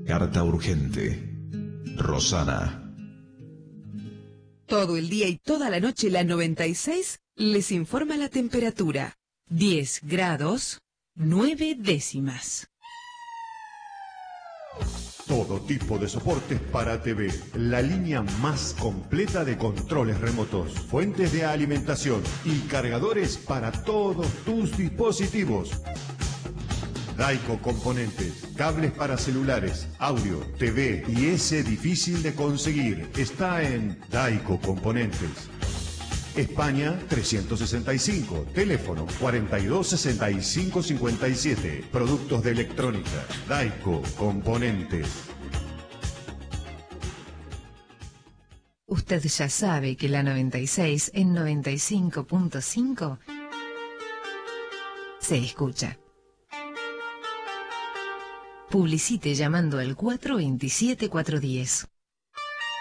Carta urgente. Rosana. Todo el día y toda la noche la 96 les informa la temperatura. 10 grados, 9 décimas. Todo tipo de soportes para TV. La línea más completa de controles remotos, fuentes de alimentación y cargadores para todos tus dispositivos. Daico Componentes, cables para celulares, audio, TV y ese difícil de conseguir. Está en Daico Componentes. España 365, teléfono 426557. Productos de electrónica, Daico Componentes. Usted ya sabe que la 96 en 95.5 se escucha. Publicite llamando al 427-410.